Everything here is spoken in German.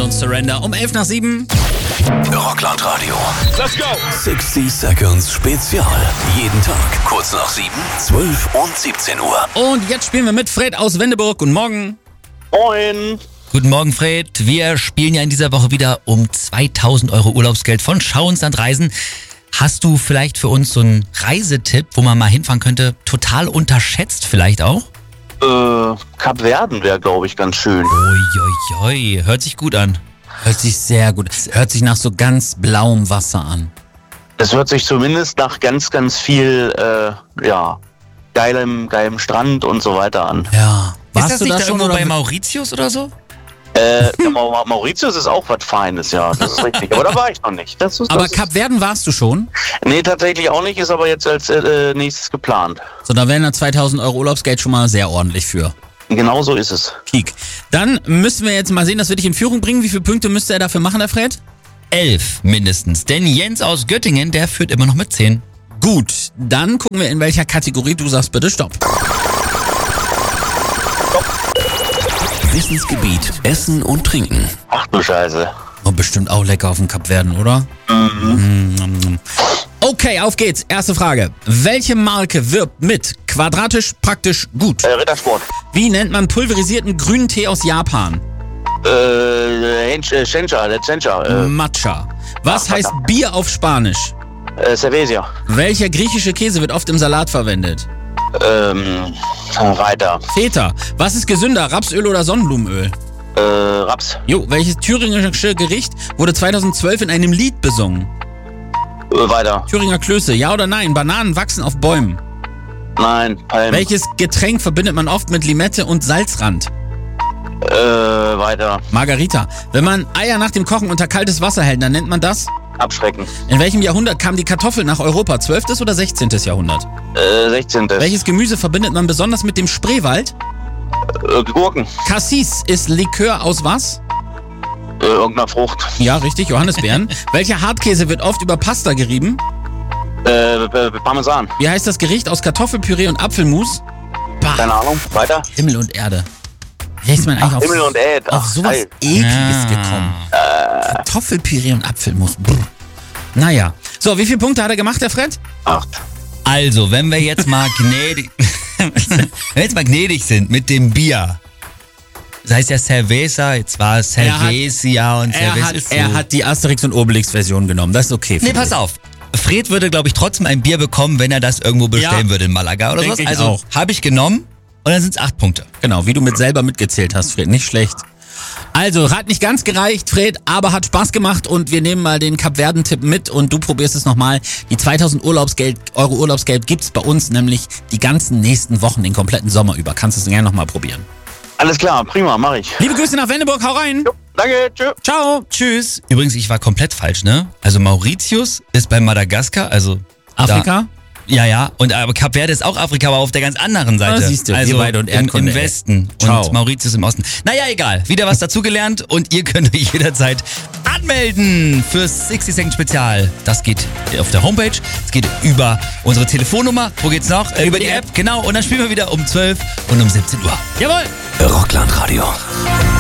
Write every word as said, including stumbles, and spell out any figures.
und Surrender um elf nach sieben. Rockland Radio. Let's go! sixty Seconds Spezial. Jeden Tag kurz nach sieben, zwölf und siebzehn Uhr. Und jetzt spielen wir mit Fred aus Wendeburg. Guten Morgen. Moin. Guten Morgen, Fred. Wir spielen ja in dieser Woche wieder um zweitausend Euro Urlaubsgeld von Schau ins Land Reisen. Hast du vielleicht für uns so einen Reisetipp, wo man mal hinfahren könnte? Total unterschätzt vielleicht auch? Äh, Kapverden wäre, glaube ich, ganz schön. Uiuiui, hört sich gut an. Hört sich sehr gut. Hört sich nach so ganz blauem Wasser an. Es hört sich zumindest nach ganz, ganz viel, äh, ja, geilem, geilem Strand und so weiter an. Ja. Warst ist das du nicht da da schon irgendwo oder bei Mauritius oder so? Äh, ja, Ma- Mauritius ist auch was Feines, ja, das ist richtig. Aber da war ich noch nicht. Das ist, Aber das ist, Kapverden warst du schon? nee, tatsächlich auch nicht, ist aber jetzt als äh, nächstes geplant. So, da wären da zweitausend Euro Urlaubsgeld schon mal sehr ordentlich für. Genau so ist es. Kiek. Dann müssen wir jetzt mal sehen, dass wir dich in Führung bringen. Wie viele Punkte müsste er dafür machen, der Fred? Elf mindestens. Denn Jens aus Göttingen, der führt immer noch mit zehn. Gut, dann gucken wir, in welcher Kategorie du sagst bitte Stopp. Wissensgebiet Essen und Trinken. Ach du Scheiße. Oh, bestimmt auch lecker auf dem Kapverden, oder? Mhm. Okay, auf geht's. Erste Frage. Welche Marke wirbt mit quadratisch praktisch gut? Äh, Rittersport. Wie nennt man pulverisierten grünen Tee aus Japan? Äh, Hench- äh, Shencha, der Shencha, äh, Matcha. Was Ach, heißt verdammt. Bier auf Spanisch? äh, Cervesia. Welcher griechische Käse wird oft im Salat verwendet? Ähm, weiter. Feta. Was ist gesünder, Rapsöl oder Sonnenblumenöl? Äh, Raps. Jo, welches thüringische Gericht wurde zweitausendzwölf in einem Lied besungen? Äh, weiter. Thüringer Klöße, ja oder nein? Bananen wachsen auf Bäumen. Nein, Palm. Welches Getränk verbindet man oft mit Limette und Salzrand? Äh, weiter. Margarita. Wenn man Eier nach dem Kochen unter kaltes Wasser hält, dann nennt man das? Abschrecken. In welchem Jahrhundert kam die Kartoffel nach Europa? zwölftes oder sechzehntes Jahrhundert? Äh, sechzehntes. Welches Gemüse verbindet man besonders mit dem Spreewald? Äh, Gurken. Cassis ist Likör aus was? Äh, irgendeiner Frucht. Ja, richtig, Johannisbeeren. Welcher Hartkäse wird oft über Pasta gerieben? Äh, äh, Parmesan. Wie heißt das Gericht aus Kartoffelpüree und Apfelmus? Bah, Keine Ahnung. Weiter. Himmel und Erde. Wie ist man eigentlich auf, Himmel und Erd. auf Ach, sowas geil. Ekliges Ja. gekommen? Kartoffelpüree und Apfelmus. Brr. Naja. So, wie viele Punkte hat er gemacht, der Fred? Acht. Also, wenn wir jetzt mal gnädig, wenn wir jetzt mal gnädig sind mit dem Bier. Das heißt ja Cerveza, jetzt war es Er hat- Cervezia und Er Cerveza hat, ist so. er hat die Asterix- und Obelix-Version genommen. Das ist okay. Nee, finde pass ich. auf. Fred würde, glaube ich, trotzdem ein Bier bekommen, wenn er das irgendwo bestellen Ja. würde in Malaga oder Denk sowas. ich Also auch. habe ich genommen und dann sind es acht Punkte. Genau, wie du mit selber mitgezählt hast, Fred. Nicht schlecht. Also, hat nicht ganz gereicht, Fred, aber hat Spaß gemacht und wir nehmen mal den Kapverden-Tipp mit und du probierst es nochmal. Die zweitausend Urlaubsgeld, Euro Urlaubsgeld gibt's bei uns nämlich die ganzen nächsten Wochen, den kompletten Sommer über. Kannst du es gerne nochmal probieren. Alles klar, prima, mach ich. Liebe Grüße nach Wendeburg, hau rein. Jo, danke, tschö. Ciao. Tschüss. Übrigens, ich war komplett falsch, ne? Also Mauritius ist bei Madagaskar, also Afrika? Da, ja, ja. Und aber Kap Verde ist auch Afrika, aber auf der ganz anderen Seite. Ah, siehst du, wir also beide und im, Erdkunde, im ey. Westen Ciao. und Mauritius im Osten. Naja, egal. Wieder was dazugelernt und ihr könnt euch jederzeit anmelden fürs sixty Second Spezial. Das geht auf der Homepage. Es geht über unsere Telefonnummer. Wo geht's noch? Äh, über die App. Genau. Und dann spielen wir wieder um zwölf und um siebzehn Uhr. Jawohl. Rockland Radio.